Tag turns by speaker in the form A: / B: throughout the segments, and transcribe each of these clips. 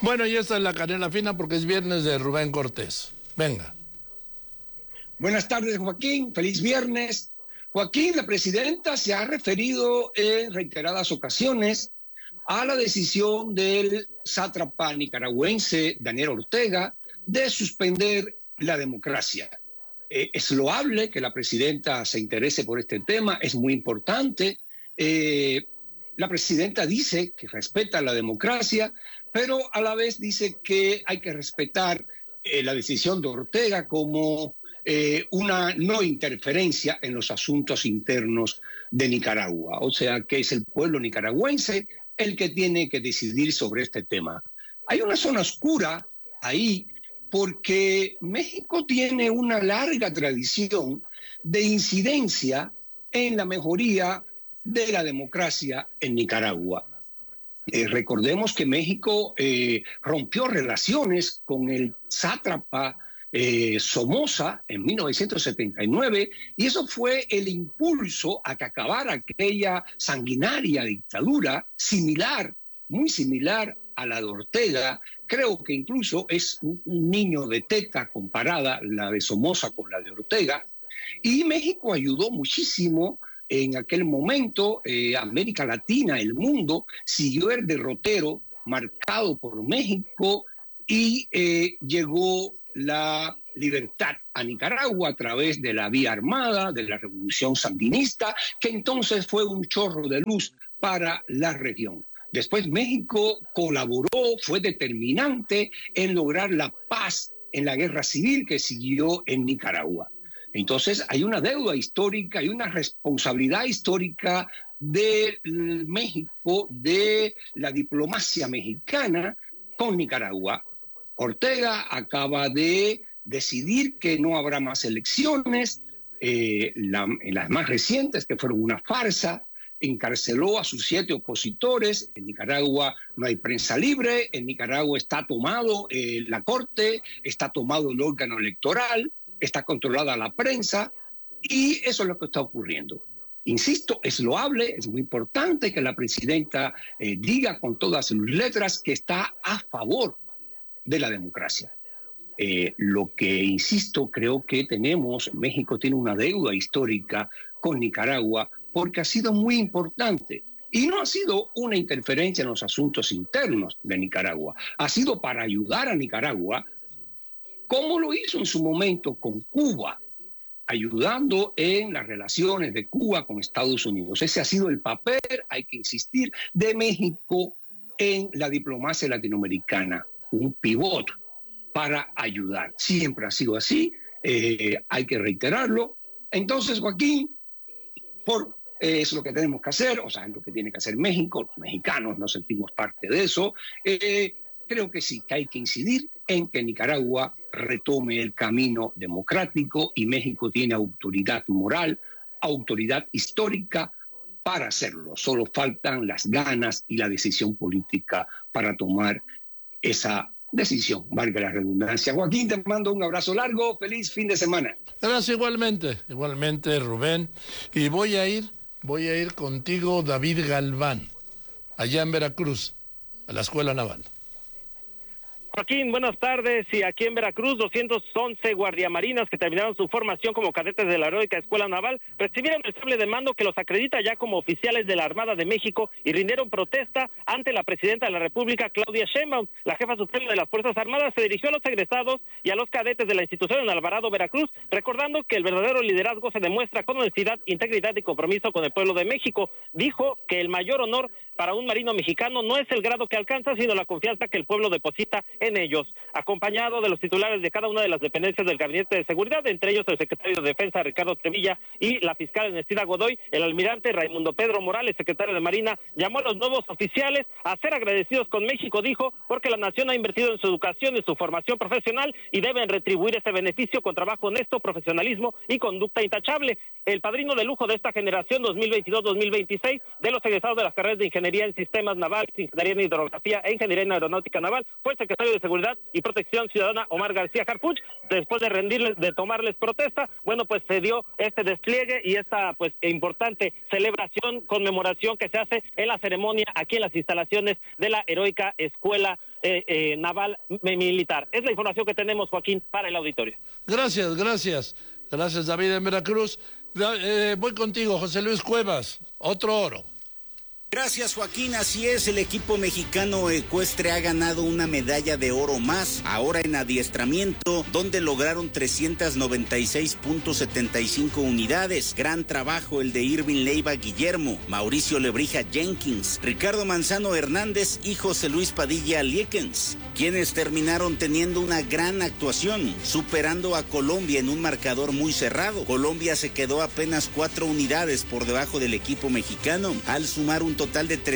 A: Bueno, y esta es la canela fina porque es viernes de Rubén Cortés. Venga.
B: Buenas tardes, Joaquín. Feliz viernes. Joaquín, la presidenta se ha referido en reiteradas ocasiones a la decisión del sátrapa nicaragüense Daniel Ortega de suspender la democracia. Es loable que la presidenta se interese por este tema, es muy importante. La presidenta dice que respeta la democracia, pero a la vez dice que hay que respetar la decisión de Ortega como una no interferencia en los asuntos internos de Nicaragua. O sea, que es el pueblo nicaragüense el que tiene que decidir sobre este tema. Hay una zona oscura ahí porque México tiene una larga tradición de incidencia en la mejoría de la democracia en Nicaragua. Recordemos que México rompió relaciones con el sátrapa Somoza en 1979 y eso fue el impulso a que acabara aquella sanguinaria dictadura similar, muy similar a la de Ortega. Creo que incluso es un niño de teta comparada la de Somoza con la de Ortega. Y México ayudó muchísimo en aquel momento. América Latina, el mundo, siguió el derrotero marcado por México y llegó la libertad a Nicaragua a través de la vía armada, de la revolución sandinista, que entonces fue un chorro de luz para la región. Después México colaboró, fue determinante en lograr la paz en la guerra civil que siguió en Nicaragua. Entonces hay una deuda histórica, hay una responsabilidad histórica de México, de la diplomacia mexicana con Nicaragua. Ortega acaba de decidir que no habrá más elecciones, las más recientes, que fueron una farsa, encarceló a sus 7 opositores. En Nicaragua no hay prensa libre, en Nicaragua está tomado la corte, está tomado el órgano electoral, está controlada la prensa, y eso es lo que está ocurriendo. Insisto, es loable, es muy importante que la presidenta diga con todas sus letras que está a favor de la democracia. Lo que, insisto, creo que México tiene una deuda histórica con Nicaragua porque ha sido muy importante. Y no ha sido una interferencia en los asuntos internos de Nicaragua. Ha sido para ayudar a Nicaragua, como lo hizo en su momento con Cuba, ayudando en las relaciones de Cuba con Estados Unidos. Ese ha sido el papel, hay que insistir, de México en la diplomacia latinoamericana. Un pivot para ayudar. Siempre ha sido así, hay que reiterarlo. Entonces, Joaquín, es lo que tenemos que hacer, o sea, es lo que tiene que hacer México, los mexicanos nos sentimos parte de eso. Creo que sí, que hay que incidir en que Nicaragua retome el camino democrático y México tiene autoridad moral, autoridad histórica para hacerlo. Solo faltan las ganas y la decisión política para tomar esa decisión, valga la redundancia. Joaquín, te mando un abrazo largo, feliz fin de semana.
A: Gracias, igualmente Rubén. Y voy a ir contigo, David Galván, allá en Veracruz, a la Escuela Naval.
C: Joaquín, buenas tardes. Y aquí en Veracruz, 211 guardiamarinas que terminaron su formación como cadetes de la Heroica Escuela Naval recibieron el sable de mando que los acredita ya como oficiales de la Armada de México y rindieron protesta ante la presidenta de la República, Claudia Sheinbaum. La jefa suprema de las Fuerzas Armadas se dirigió a los egresados y a los cadetes de la institución en Alvarado, Veracruz, recordando que el verdadero liderazgo se demuestra con honestidad, integridad y compromiso con el pueblo de México. Dijo que el mayor honor para un marino mexicano no es el grado que alcanza, sino la confianza que el pueblo deposita en ellos. Acompañado de los titulares de cada una de las dependencias del Gabinete de Seguridad, entre ellos el secretario de Defensa, Ricardo Trevilla, y la fiscal Ernestina Godoy, el almirante Raimundo Pedro Morales, secretario de Marina, llamó a los nuevos oficiales a ser agradecidos con México, dijo, porque la nación ha invertido en su educación y su formación profesional y deben retribuir ese beneficio con trabajo honesto, profesionalismo y conducta intachable. El padrino de lujo de esta generación 2022-2026 de los egresados de las carreras de Ingeniería en Sistemas Navales, Ingeniería en Hidrografía e Ingeniería en Aeronáutica Naval fue el secretario de Seguridad y Protección Ciudadana, Omar García Harfuch, después de tomarles protesta, bueno, pues se dio este despliegue y esta pues importante celebración, conmemoración que se hace en la ceremonia aquí en las instalaciones de la heroica Escuela Naval Militar. Es la información que tenemos, Joaquín, para el auditorio.
A: Gracias, David, en Veracruz. Voy contigo, José Luis Cuevas, otro oro.
D: Gracias, Joaquín, así es, el equipo mexicano ecuestre ha ganado una medalla de oro más, ahora en adiestramiento, donde lograron 396.75 unidades. Gran trabajo el de Irving Leiva Guillermo, Mauricio Lebrija Jenkins, Ricardo Manzano Hernández y José Luis Padilla Liekens, quienes terminaron teniendo una gran actuación, superando a Colombia en un marcador muy cerrado. Colombia se quedó apenas 4 unidades por debajo del equipo mexicano, al sumar un total de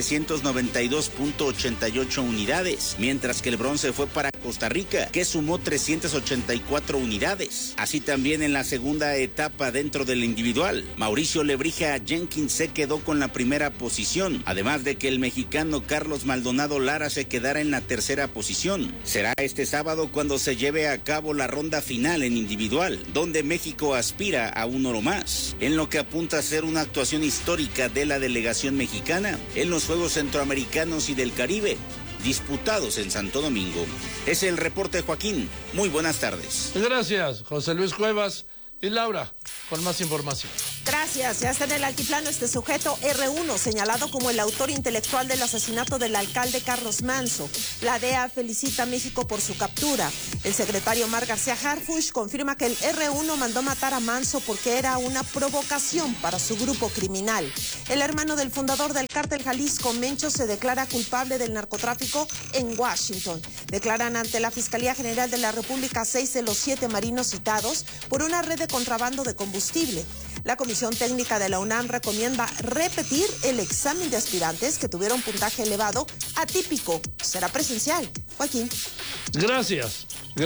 D: 392.88 unidades, mientras que el bronce fue para Costa Rica, que sumó 384 unidades. Así también en la segunda etapa dentro del individual, Mauricio Lebrija Jenkins se quedó con la primera posición, además de que el mexicano Carlos Maldonado Lara se quedara en la tercera posición. Será este sábado cuando se lleve a cabo la ronda final en individual, donde México aspira a un oro más, en lo que apunta a ser una actuación histórica de la delegación mexicana en los Juegos Centroamericanos y del Caribe, disputados en Santo Domingo. Es el reporte, Joaquín. Muy buenas tardes.
A: Gracias, José Luis Cuevas. Y Laura, con más información.
E: Gracias. Ya está en el altiplano este sujeto R1, señalado como el autor intelectual del asesinato del alcalde Carlos Manso. La DEA felicita a México por su captura. El secretario Omar García Harfuch confirma que el R1 mandó matar a Manso porque era una provocación para su grupo criminal. El hermano del fundador del cártel Jalisco, Mencho, se declara culpable del narcotráfico en Washington. Declaran ante la Fiscalía General de la República 6 de los 7 marinos citados por una red de contrabando de combustible. La Comisión Técnica de la UNAM recomienda repetir el examen de aspirantes que tuvieron puntaje elevado atípico. Será presencial. Joaquín.
A: Gracias.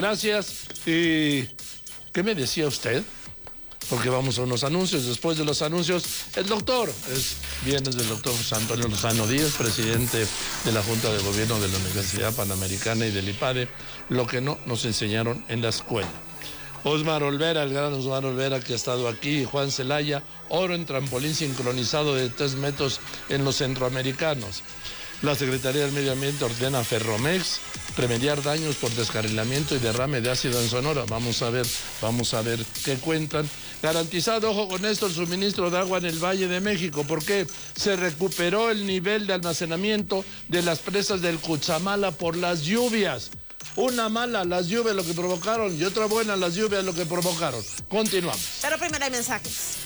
A: ¿Y qué me decía usted? Porque vamos a unos anuncios. Después de los anuncios, el doctor. Viene del doctor José Antonio Lozano Díaz, presidente de la Junta de Gobierno de la Universidad Panamericana y del IPADE, lo que no nos enseñaron en la escuela. Osmar Olvera, el gran Osmar Olvera que ha estado aquí, Juan Celaya, oro en trampolín sincronizado de 3 metros en los centroamericanos. La Secretaría del Medio Ambiente ordena a Ferromex remediar daños por descarrilamiento y derrame de ácido en Sonora. Vamos a ver qué cuentan. Garantizado, ojo con esto, el suministro de agua en el Valle de México, porque se recuperó el nivel de almacenamiento de las presas del Cuchamala por las lluvias. Una mala, las lluvias lo que provocaron, y otra buena, las lluvias lo que provocaron. Continuamos.
E: Pero primero hay mensajes.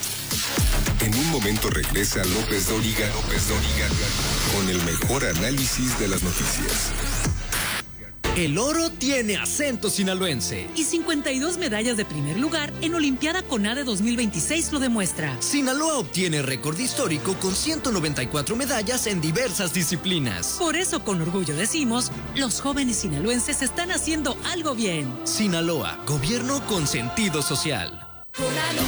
F: En un momento regresa López Dóriga con el mejor análisis de las noticias.
G: El oro tiene acento sinaloense.
H: Y 52 medallas de primer lugar en Olimpiada CONADE 2026 lo demuestra.
G: Sinaloa obtiene récord histórico con 194 medallas en diversas disciplinas.
H: Por eso con orgullo decimos, los jóvenes sinaloenses están haciendo algo bien.
G: Sinaloa, gobierno con sentido social.
I: Con